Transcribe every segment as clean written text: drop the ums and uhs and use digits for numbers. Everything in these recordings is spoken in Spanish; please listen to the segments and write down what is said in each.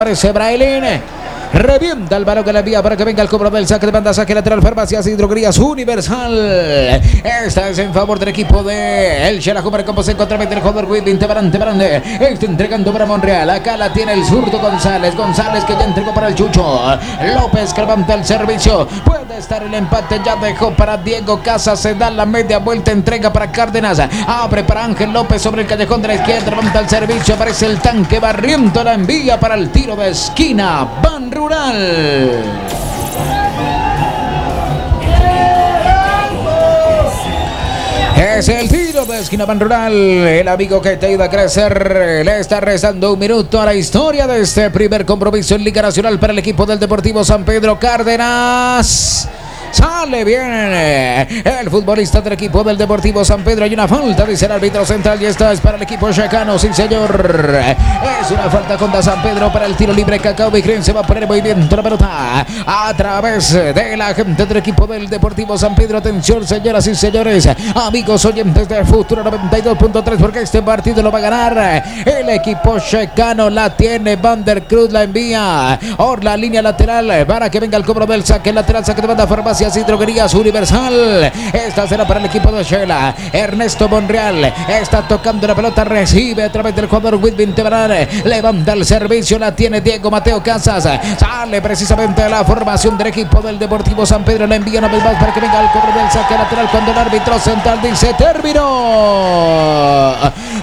Aparece Brailín. Revienta el balón que le envía para que venga el cobro del saque de banda, saque lateral, Farmacias y Droguerías Universal. Esta es en favor del equipo de el Xelajumer, como se encuentra el jugador Whitby Tebarande. Está entregando para Monreal. Acá la tiene el zurdo González que ya entregó para el Chucho. López que levanta el servicio. Puede estar el empate, ya dejó para Diego Casas. Se da la media vuelta, entrega para Cárdenas. Abre para Ángel López sobre el callejón de la izquierda. Levanta el servicio, aparece el tanque Barriento, la envía para el tiro de esquina. Ban Rural. Es el tiro de esquina Ban Rural. El amigo que te ayuda a crecer. Le está restando un minuto a la historia de este primer compromiso en Liga Nacional para el equipo del Deportivo San Pedro. Cárdenas. Sale bien el futbolista del equipo del Deportivo San Pedro. Hay una falta, dice el árbitro central, y esta es para el equipo checano. Sí, señor. Es una falta contra San Pedro para el tiro libre. Cacao Bicrin se va a poner muy bien la pelota a través de la gente del equipo del Deportivo San Pedro. Atención, señoras y señores, amigos oyentes de Futuro 92.3, porque este partido lo va a ganar el equipo checano. La tiene Van der Cruz, la envía por la línea lateral para que venga el cobro del saque lateral, saque de banda, Farmacias y Droguerías Universal. Esta será para el equipo de Xela. Ernesto Monreal está tocando la pelota, recibe a través del jugador Whitby Tebarán, levanta el servicio, la tiene Diego Mateo Casas, sale precisamente la formación del equipo del Deportivo San Pedro, la envía una vez más para que venga el cobro del saque lateral, cuando el árbitro central dice terminó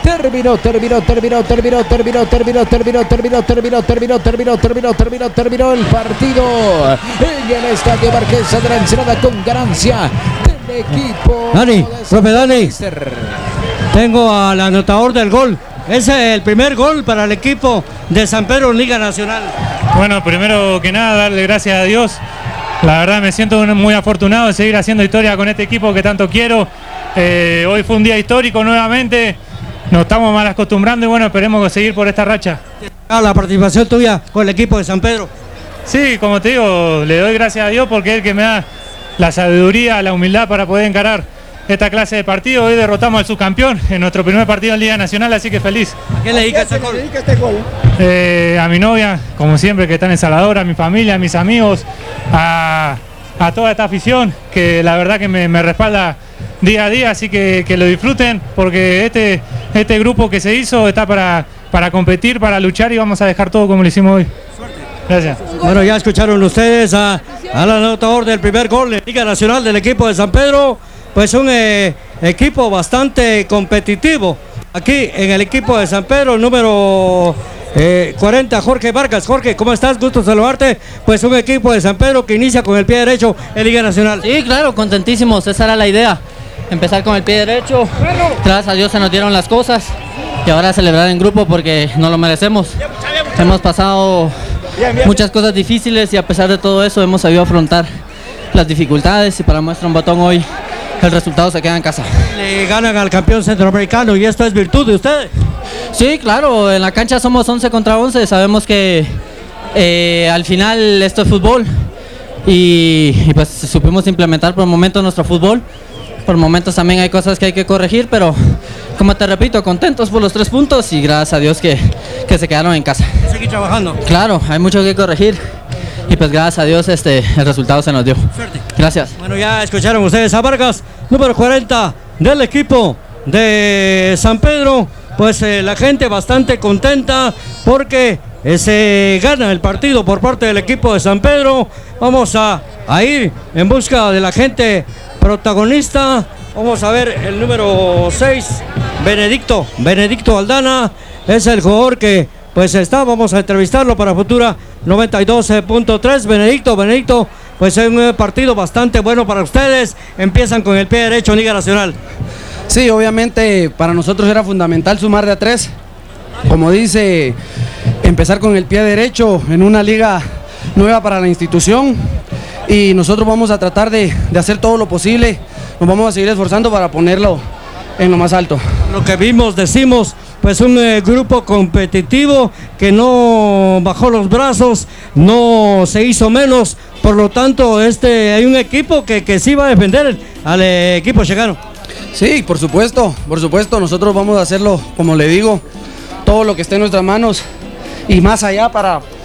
el partido en el estadio Marquesa de la Ensenada, con ganancia del equipo. Profe Dani, tengo al anotador del gol. Ese es el primer gol para el equipo de San Pedro en Liga Nacional. Bueno, primero que nada, darle gracias a Dios. La verdad me siento muy afortunado de seguir haciendo historia con este equipo que tanto quiero. Hoy fue un día histórico nuevamente. Nos estamos mal acostumbrando y bueno, esperemos seguir por esta racha. La participación tuya con el equipo de San Pedro. Sí, como te digo, le doy gracias a Dios porque es el que me da la sabiduría, la humildad para poder encarar esta clase de partido. Hoy derrotamos al subcampeón en nuestro primer partido en Liga Nacional, así que feliz. ¿A quién le dedica este gol? A mi novia, como siempre, que está en Salvador, a mi familia, a mis amigos, a toda esta afición que la verdad que me respalda día a día, así que lo disfruten porque este grupo que se hizo está para competir, para luchar y vamos a dejar todo como lo hicimos hoy. Gracias. Bueno, ya escucharon ustedes al anotador del primer gol en Liga Nacional del equipo de San Pedro. Pues un equipo bastante competitivo. Aquí en el equipo de San Pedro, número 40, Jorge Vargas. Jorge, ¿cómo estás? Gusto saludarte. Pues un equipo de San Pedro que inicia con el pie derecho en Liga Nacional. Sí, claro, contentísimos. Esa era la idea. Empezar con el pie derecho. Gracias a Dios se nos dieron las cosas. Y ahora celebrar en grupo porque nos lo merecemos. Hemos pasado muchas cosas difíciles y a pesar de todo eso hemos sabido afrontar las dificultades y para muestra un botón hoy el resultado se queda en casa. Le ganan al campeón centroamericano y esto es virtud de ustedes. Sí, claro, en la cancha somos 11 contra 11, sabemos que al final esto es fútbol y pues supimos implementar por momentos nuestro fútbol. Por momentos también hay cosas que hay que corregir, pero como te repito, contentos por los 3 puntos y gracias a Dios que se quedaron en casa. Seguir trabajando. Claro, hay mucho que corregir y pues gracias a Dios el resultado se nos dio. Suerte. Gracias. Bueno, ya escucharon ustedes a Vargas, número 40 del equipo de San Pedro. Pues la gente bastante contenta porque se gana el partido por parte del equipo de San Pedro. Vamos a ir en busca de la gente protagonista. Vamos a ver el número 6, Benedicto Aldana, es el jugador que pues vamos a entrevistarlo para Futura 92.3. Benedicto, pues es un partido bastante bueno para ustedes, empiezan con el pie derecho en Liga Nacional. Sí, obviamente para nosotros era fundamental sumar de a 3, como dice, empezar con el pie derecho en una liga nueva para la institución y nosotros vamos a tratar de hacer todo lo posible, nos vamos a seguir esforzando para ponerlo en lo más alto. Lo que decimos, pues un grupo competitivo que no bajó los brazos, no se hizo menos, por lo tanto hay un equipo que sí va a defender al equipo checano. Sí, por supuesto, nosotros vamos a hacerlo, como le digo, todo lo que esté en nuestras manos y más allá para